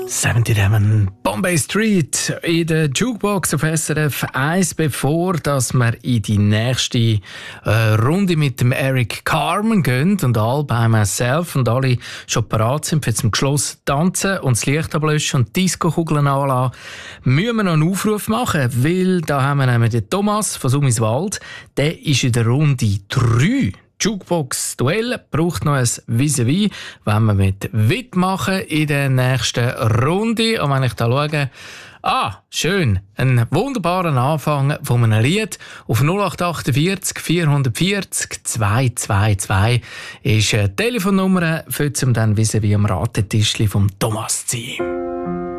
77 Bombay Street in der Jukebox auf SRF 1, bevor dass wir in die nächste Runde mit dem Eric Carmen gehen und All by Myself und alle schon bereit sind für zum Schluss tanzen und das Licht ablöschen und die Disco-Kugeln anlassen, müssen wir noch einen Aufruf machen, weil da haben wir nämlich den Thomas von Summiswald, der ist in der Runde 3. Jukebox-Duell braucht noch ein Vis-à-vis, wenn wir mit mitmachen in der nächsten Runde. Und wenn ich da schaue, schön, ein wunderbarer Anfang von einem Lied auf 0848 440 222 ist eine Telefonnummer, für zum dann Vis-à-vis am Ratetischli vom Thomas zu sein.